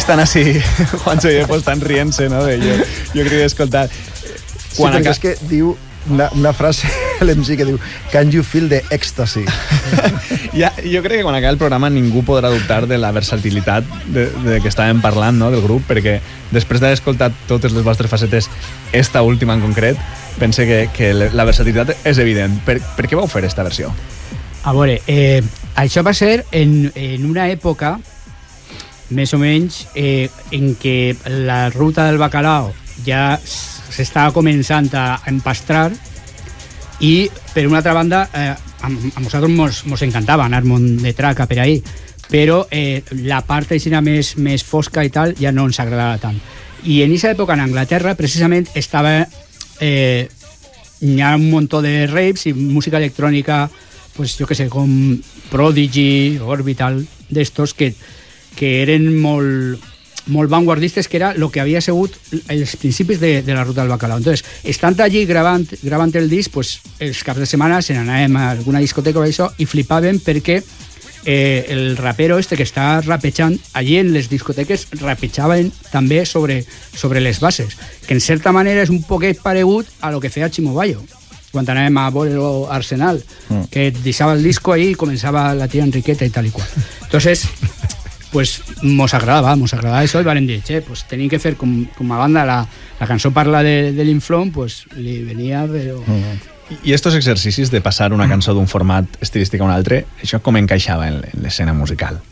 estan així, Juancho i Epo estan rient-se, no? Jo crec que he escoltat... Sí, perquè és que diu una frase a l'MC que diu "Can you feel the ecstasy?" Jo crec que quan acabi el programa ningú podrà dubtar de la versatilitat de que estàvem parlant, no, del grup, perquè després d'haver escoltat totes les vostres facetes, esta última en concret, pense que la versatilitat és evident. Per què vau fer esta versió? A veure, això va ser en una època més o menys en què la ruta del bacalao ja s'estava començant a empastrar i, per una altra banda, a nosaltres mos encantava anar-me'n de traca per ahí, però la part així més fosca i tal ja no ens agradava tant. I en aquesta època en Anglaterra precisament estava hi ha un muntó de raves i música electrònica, pues, jo que sé, com Prodigy, Orbital, d'estos que eren molt vanguardistes, que era el que havia sigut els principis de la ruta del bacalao. Entonces, estant allí gravant el disc, pues, els caps de setmana se n'anàvem a alguna discoteca o això i flipàvem perquè el rapero que està rapejant allí en les discoteques rapejaven també sobre les bases, que en certa manera és un poquet paregut a lo que feia Chimo Bayo quan anàvem a veure Arsenal, que deixava el disco ahí i començava la tia Enriqueta i tal i qual. Entonces, pues mos agradava això i vam dir, pues tenim que fer com a banda la cançó parla de l'Inflón, pues li venia, però... I estos exercicis de passar una cançó d'un format estilístic a un altre, això com encaixava en l'escena musical?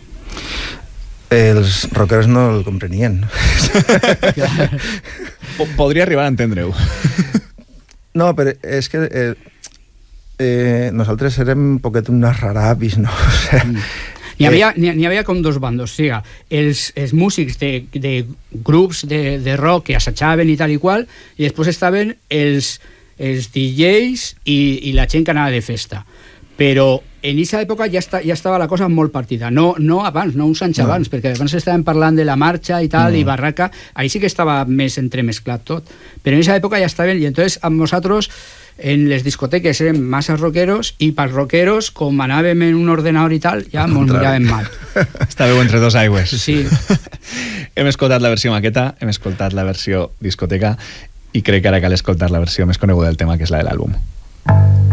Els rockeros no el comprenien. Podria arribar a entendre-ho. No, però és que nosaltres érem un poquet uns rarabis, no? N'hi havia com dos bandos, o sigui, els músics de grups de rock que assajaven i tal i qual, i després estaven els DJs i la gent que anava de festa. Però en aquesta època ja estava la cosa molt partida, no abans, no uns anys abans, perquè abans estàvem parlant de la marxa i tal, i Barraca, ahí sí que estava més entremesclat tot, però en aquesta època ja estaven, i entonces amb nosaltres en les discoteques érem massa rockeros, i pels rockeros, com anàvem en un ordenador i tal, ja ens miràvem mal. Estàveu entre dos aigües. Sí. Hem escoltat la versió maqueta, hem escoltat la versió discoteca, i crec que ara cal escoltar la versió més coneguda del tema, que és la de l'àlbum.